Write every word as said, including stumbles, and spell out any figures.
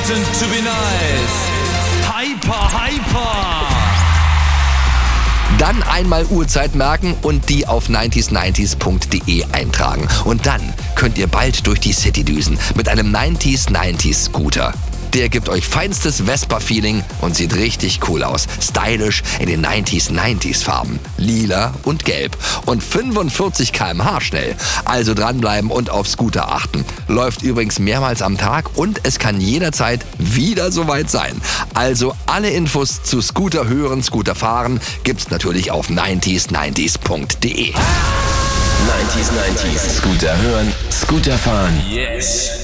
reason to be nice. Hyper, hyper. Dann einmal Uhrzeit merken und die auf neunzig neunzig punkt de eintragen. Und dann könnt ihr bald durch die City düsen mit einem neunzig neunzig Scooter. Der gibt euch feinstes Vespa-Feeling und sieht richtig cool aus. Stylisch in den neunzig neunzig Farben. Lila und gelb. Und fünfundvierzig Kilometer pro Stunde schnell. Also dranbleiben und auf Scooter achten. Läuft übrigens mehrmals am Tag und es kann jederzeit wieder soweit sein. Also alle Infos zu Scooter hören, Scooter fahren gibt's natürlich auf neunzig neunzig punkt de. neunzig neunzig. Scooter hören, Scooter fahren. Yes.